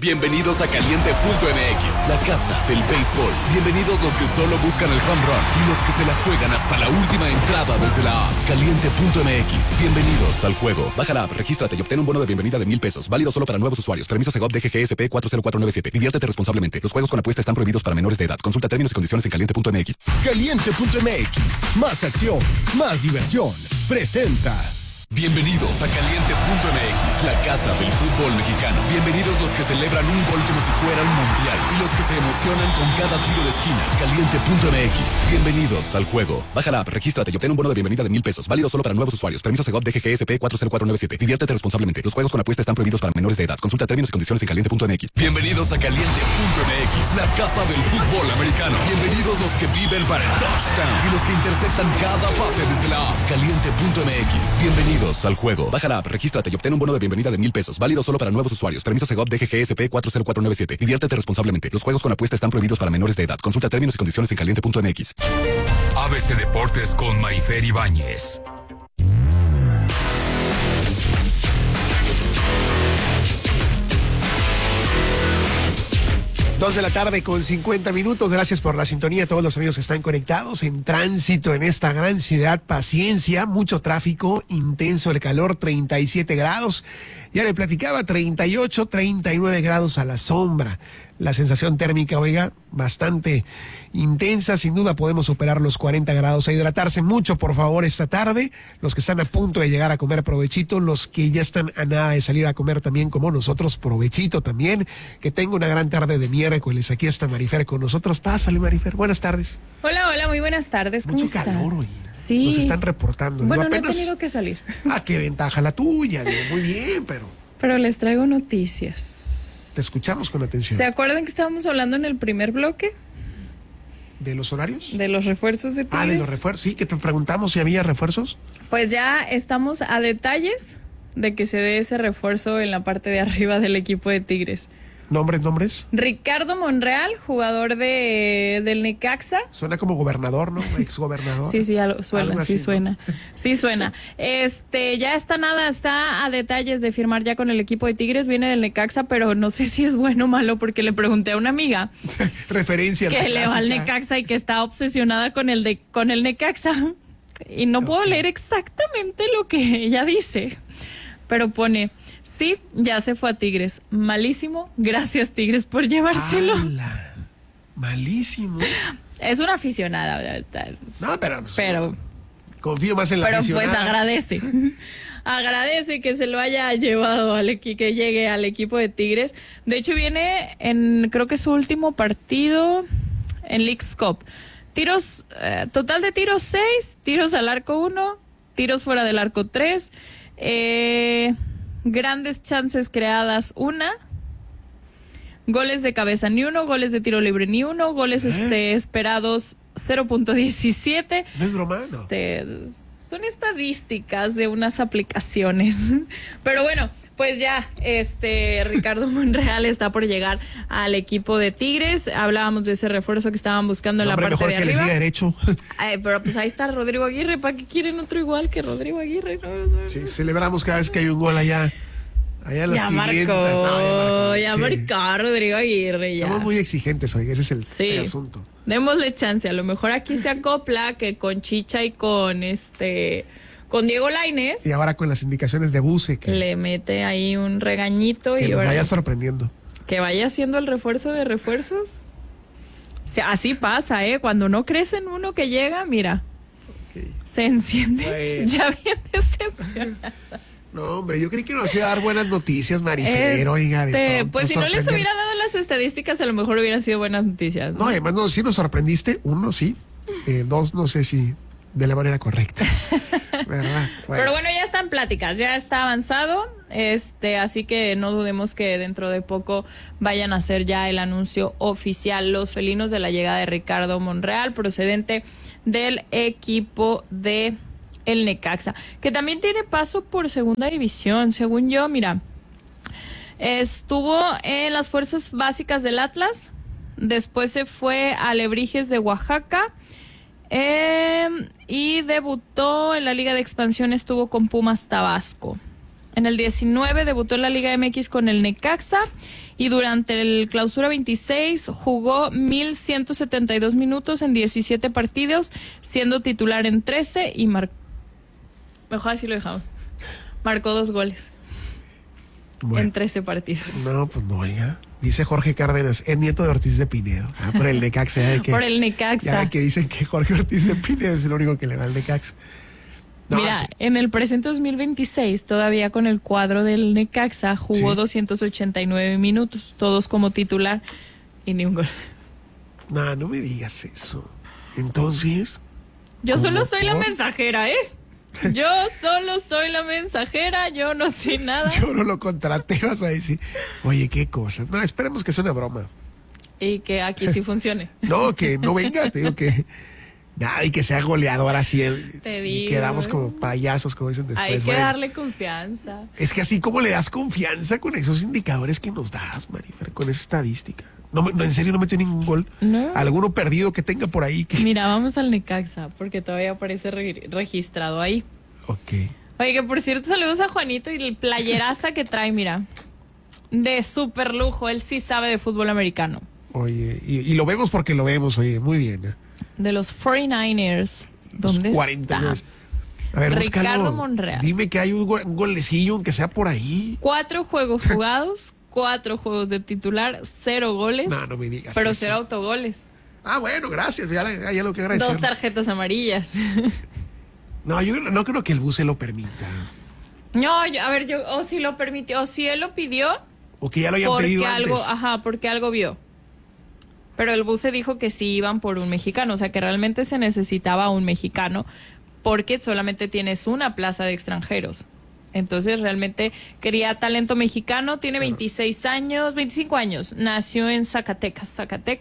Bienvenidos a Caliente.mx, la casa del béisbol. Bienvenidos los que solo buscan el home run y los que se la juegan hasta la última entrada desde la app. Caliente.mx. Bienvenidos al juego. Baja la app, regístrate y obtén un bono de bienvenida de $1,000. Válido solo para nuevos usuarios. Permiso Segov DGGSP 40497. Diviértete responsablemente. Los juegos con apuesta están prohibidos para menores de edad. Consulta términos y condiciones en Caliente.mx. Caliente.mx. Más acción, más diversión. Presenta. Bienvenidos a Caliente.mx, la casa del fútbol mexicano. Bienvenidos los que celebran un gol como si fuera un mundial y los que se emocionan con cada tiro de esquina. Caliente.mx. Bienvenidos al juego. Baja la app, regístrate y obtén un bono de bienvenida de $1,000. Válido solo para nuevos usuarios. Permiso Segov DGGSP 40497. Diviértete responsablemente. Los juegos con apuesta están prohibidos para menores de edad. Consulta términos y condiciones en Caliente.mx. Bienvenidos a Caliente.mx, la casa del fútbol americano. Bienvenidos los que viven para el touchdown y los que interceptan cada pase desde la app. Caliente.mx. Bienvenidos al juego. Baja la app, regístrate y obtén un bono de bienvenida de $1,000. Válido solo para nuevos usuarios. Permiso Segov DGGSP 40497. Diviértete responsablemente. Los juegos con apuesta están prohibidos para menores de edad. Consulta términos y condiciones en Caliente.mx. ABC Deportes con Marifer Ibáñez. Dos de la tarde con 50 minutos. Gracias por la sintonía a todos los amigos que están conectados en tránsito en esta gran ciudad. Paciencia, mucho tráfico, intenso el calor, 37 grados. Ya le platicaba, 38, 39 grados a la sombra. La sensación térmica, oiga, bastante intensa. Sin duda podemos superar los 40 grados. A hidratarse mucho, por favor, esta tarde. Los que están a punto de llegar a comer, provechito. Los que ya están a nada de salir a comer también, como nosotros, provechito también. Que tenga una gran tarde de miércoles. Aquí está Marifer con nosotros. Pásale, Marifer. Buenas tardes. Hola, muy buenas tardes. ¿Cómo Mucho están? calor hoy. Sí. Nos están reportando. Bueno, Apenas... no he tenido que salir. Ah, qué ventaja la tuya. Digo, muy bien, pero... Pero les traigo noticias. Te escuchamos con atención. ¿Se acuerdan que estábamos hablando en el primer bloque? ¿De los horarios? De los refuerzos de Tigres. Ah, de los refuerzos. Sí, que te preguntamos si había refuerzos. Pues ya estamos a detalles de que se dé ese refuerzo en la parte de arriba del equipo de Tigres. ¿Nombres? Ricardo Monreal, jugador del Necaxa. Suena como gobernador, ¿no? Exgobernador. Sí, suena, algo así, sí suena. ¿No? Sí suena. Ya está a detalles de firmar ya con el equipo de Tigres, viene del Necaxa, pero no sé si es bueno o malo porque le pregunté a una amiga. Referencia. Que le va al Necaxa y que está obsesionada con el Necaxa. Y no puedo leer exactamente lo que ella dice, pero pone... Sí, ya se fue a Tigres. Malísimo. Gracias, Tigres, por llevárselo. ¡Hala! Malísimo. Es una aficionada. No, pero confío más en la aficionada. Pero pues agradece. Agradece que se lo haya llevado que llegue al equipo de Tigres. De hecho, viene creo que su último partido en Leagues Cup. Tiros, total de tiros 6, tiros al arco 1, tiros fuera del arco 3, grandes chances creadas 1, goles de cabeza ni 1, goles de tiro libre ni 1, goles esperados 0.17. No es broma, ¿no? Son estadísticas de unas aplicaciones. Pero bueno, pues ya Ricardo Monreal está por llegar al equipo de Tigres. Hablábamos de ese refuerzo que estaban buscando en la parte mejor de que arriba. le siga derecho. Pero pues ahí está Rodrigo Aguirre. ¿Para qué quieren otro igual que Rodrigo Aguirre? No. Sí, celebramos cada vez que hay un gol allá. Allá en las 500. Ya marcó Rodrigo Aguirre. Ya. Somos muy exigentes hoy, ese es el asunto. Démosle chance, a lo mejor aquí se acopla que con Chicha y con Diego Lainez. Y ahora con las indicaciones de Buse. Que le mete ahí un regañito. Que y nos ahora, vaya sorprendiendo. Que vaya haciendo el refuerzo de refuerzos. O sea, así pasa, cuando no crece en uno que llega, mira, se enciende. Bueno. Ya bien decepcionada. No, hombre, yo creí que nos iba a dar buenas noticias, Marifer, oiga. Pues si no les hubiera dado las estadísticas, a lo mejor hubieran sido buenas noticias. No, además, sí nos sorprendiste. 1, sí. 2, no sé si de la manera correcta. ¿Verdad? Bueno. Pero bueno, ya están pláticas, ya está avanzado. Así que no dudemos que dentro de poco vayan a hacer ya el anuncio oficial los felinos de la llegada de Ricardo Monreal, procedente del equipo de el Necaxa, que también tiene paso por segunda división, según yo. Mira, estuvo en las fuerzas básicas del Atlas, después se fue a Alebrijes de Oaxaca, y debutó en la Liga de Expansión, estuvo con Pumas Tabasco. En el 19 debutó en la Liga MX con el Necaxa y durante el Clausura 26 jugó 1,172 minutos en 17 partidos, siendo titular en 13 y mejor así lo dejamos. Marcó 2 goles en 13 partidos. No, pues no, oiga. Dice Jorge Cárdenas, es nieto de Ortiz de Pinedo. Por el Necaxa. Por el Necaxa. Ya que dicen que Jorge Ortiz de Pinedo es el único que le va al Necaxa. No, mira, sí. en el presente 2026, todavía con el cuadro del Necaxa, jugó 289 minutos, todos como titular y ni un gol. No, no me digas eso. Entonces... Yo solo soy la por? mensajera, ¿eh? Yo solo soy la mensajera, yo no sé nada. Yo no lo contraté, vas a decir. Oye, qué cosa. No, esperemos que sea una broma. Y que aquí sí funcione. No, que no venga, te digo que... Nada, y que sea goleador así. Te y digo. quedamos como payasos, como dicen después. Hay que bueno. darle confianza. Es que así como le das confianza con esos indicadores que nos das, Marifer, con esa estadística. No, en serio no metió ningún gol. No. Alguno perdido que tenga por ahí. Que... Mira, vamos al Necaxa, porque todavía aparece registrado ahí. Ok. Oye, que por cierto, saludos a Juanito y el playeraza que trae, mira. De súper lujo, él sí sabe de fútbol americano. Oye, y lo vemos porque lo vemos, oye, muy bien. De los 49ers. ¿Dónde Los 40 está? A ver, Ricardo búscalo. Monreal. Dime que hay un golecillo, aunque sea por ahí. 4 juegos jugados, 4 juegos de titular, 0 goles. No, no me digas Pero eso. 0 autogoles. Ah, bueno, gracias. Ya lo que agradecer. 2 tarjetas amarillas. No, yo no creo que el bus se lo permita. No, a ver, o si lo permitió, o si él lo pidió. O que ya lo hayan pedido antes. Porque algo vio. Pero el bus se dijo que sí iban por un mexicano, o sea que realmente se necesitaba un mexicano porque solamente tienes una plaza de extranjeros. Entonces realmente quería talento mexicano, tiene 26 años, 25 años, nació en Zacatecas,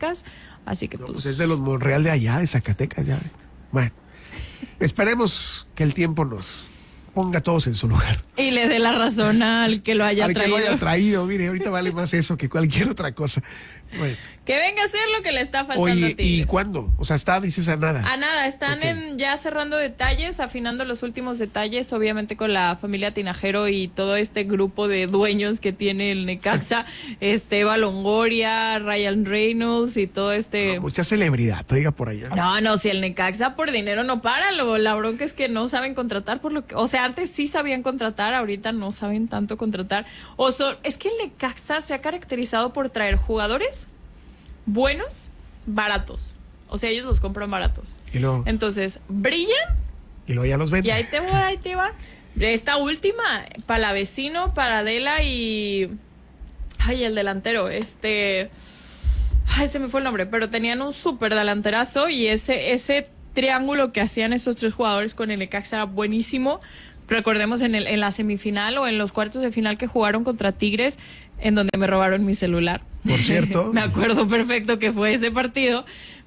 así que No, pues... pues es de los Monreal de allá, de Zacatecas, ya. Bueno, esperemos que el tiempo nos ponga a todos en su lugar. Y le dé la razón al que lo haya Al traído. que lo haya traído, mire, ahorita vale más eso que cualquier otra cosa. Bueno. Que venga a hacer lo que le está faltando Oye, a Tigres. ¿y cuándo? O sea, dices a nada. A nada, están Ok. ya cerrando detalles, afinando los últimos detalles, obviamente con la familia Tinajero y todo este grupo de dueños que tiene el Necaxa, Eva Longoria, Ryan Reynolds y todo No, mucha celebridad, oiga, por allá. No, si el Necaxa por dinero no para, la bronca es que no saben contratar por lo que, o sea, antes sí sabían contratar, ahorita no saben tanto contratar. Es que el Necaxa se ha caracterizado por traer jugadores buenos, baratos. O sea, ellos los compran baratos. Y luego Entonces, brillan ya los venden. y ahí te va. Esta última, Palavecino, Paradela y... Ay, el delantero, Ay, se me fue el nombre, pero tenían un súper delanterazo y ese triángulo que hacían estos 3 jugadores con el Necaxa era buenísimo. Recordemos en la semifinal o en los cuartos de final que jugaron contra Tigres, en donde me robaron mi celular. Por cierto. Me acuerdo perfecto que fue ese partido.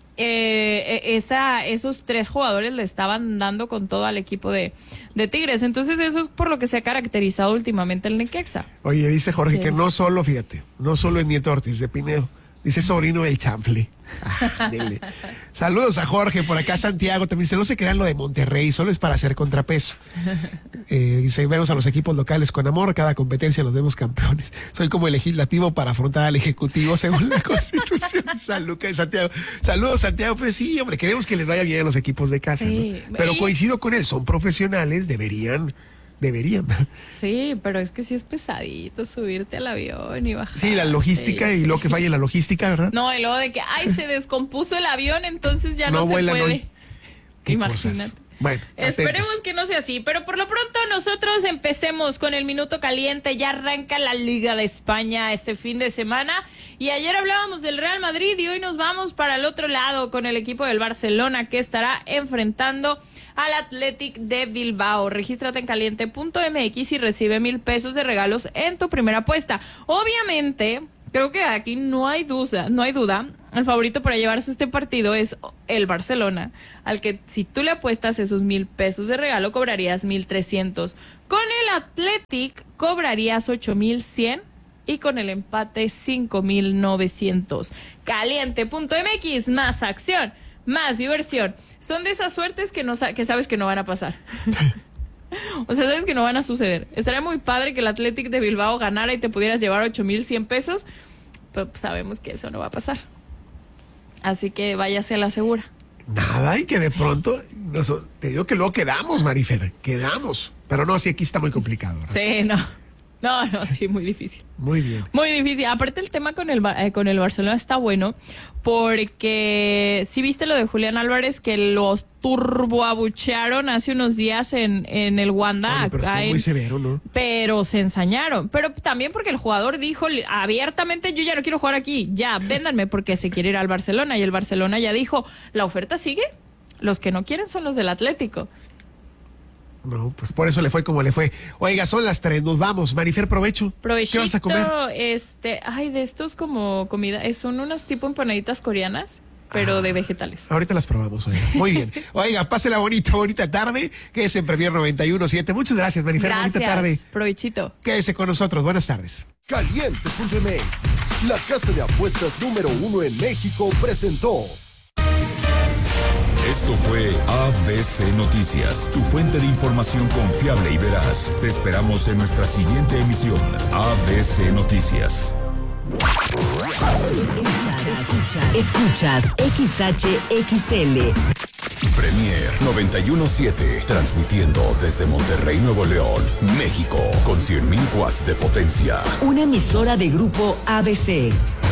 Esos 3 jugadores le estaban dando con todo al equipo de Tigres. Entonces eso es por lo que se ha caracterizado últimamente el Necaxa. Oye, dice Jorge Sí. que no solo es nieto Ortiz de Pinedo, dice sobrino del Chanfle. Dele. Saludos a Jorge, por acá Santiago también dice, no se crean lo de Monterrey, solo es para hacer contrapeso. Dice, vemos a los equipos locales con amor, cada competencia los vemos campeones. Soy como el legislativo para afrontar al ejecutivo según la Constitución de San Lucas de Santiago. Saludos Santiago, pues sí, hombre, queremos que les vaya bien a los equipos de casa, Sí. ¿no? Pero Y- coincido con él, son profesionales, deberían. Sí, pero es que sí es pesadito subirte al avión y bajar. Sí, la logística y lo que falla en la logística, ¿verdad? No, y luego de que, se descompuso el avión, entonces ya no se vuelan puede. hoy. Qué Imagínate. cosas. Bueno, Esperemos atentos. que no sea así, pero por lo pronto nosotros empecemos con el Minuto Caliente. Ya arranca la Liga de España este fin de semana y ayer hablábamos del Real Madrid y hoy nos vamos para el otro lado con el equipo del Barcelona que estará enfrentando al Athletic de Bilbao. Regístrate en caliente.mx y recibe 1,000 pesos de regalos en tu primera apuesta. Obviamente, creo que aquí no hay duda. El favorito para llevarse este partido es el Barcelona, al que si tú le apuestas esos 1,000 pesos de regalo, cobrarías 1,300. Con el Athletic cobrarías 8,100 y con el empate 5,900. Caliente.mx, más acción, más diversión. Son de esas suertes que sabes que no van a pasar. O sea, sabes que no van a suceder. Estaría muy padre que el Athletic de Bilbao ganara y te pudieras llevar 8,100 pesos, pero pues sabemos que eso no va a pasar. Así que váyase a la segura. Nada, y que de pronto, te digo que luego quedamos, Marifer, quedamos. Pero no, sí, aquí está muy complicado, ¿verdad? Sí, no, sí, muy difícil. Muy bien. Muy difícil. Aparte el tema con el Barcelona está bueno, porque sí viste lo de Julián Álvarez, que los turboabuchearon hace unos días en el Wanda. Oye, pero está muy severo, ¿no? Pero se ensañaron. Pero también porque el jugador dijo abiertamente, yo ya no quiero jugar aquí, ya, véndanme, porque se quiere ir al Barcelona. Y el Barcelona ya dijo, la oferta sigue, los que no quieren son los del Atlético. No, pues por eso le fue como le fue. Oiga, son las 3, nos vamos. Marifer, provecho. Provechito. ¿Qué vas a comer? De estos como comida, son unas tipo empanaditas coreanas, pero de vegetales. Ahorita las probamos, oiga. Muy bien. Oiga, pásela bonita tarde. Quédese en Premier 91.7. Muchas gracias, Marifer. Bonita tarde. Gracias, provechito. Quédese con nosotros. Buenas tardes. Caliente.mx, la casa de apuestas número 1 en México, presentó. Esto fue ABC Noticias, tu fuente de información confiable y veraz. Te esperamos en nuestra siguiente emisión, ABC Noticias. Escuchas XHXL. Premier 91.7, transmitiendo desde Monterrey, Nuevo León, México, con 100,000 watts de potencia. Una emisora de Grupo ABC.